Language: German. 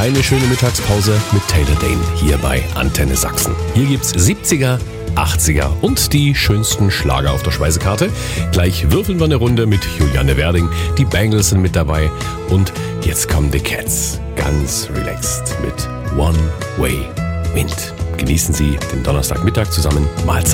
eine schöne Mittagspause mit Taylor Dane hier bei Antenne Sachsen. Hier gibt's 70er, 80er und die schönsten Schlager auf der Speisekarte. Gleich würfeln wir eine Runde mit Juliane Werding. Die Bangles sind mit dabei. Und jetzt kommen die Cats. Ganz relaxed mit One Way Wind. Genießen Sie den Donnerstagmittag zusammen. Mahlzeit.